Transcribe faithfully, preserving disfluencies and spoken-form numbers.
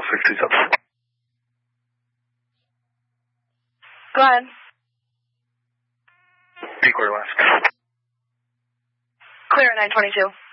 six two seven. Go ahead. Be clear last. Clear at nine twenty-two.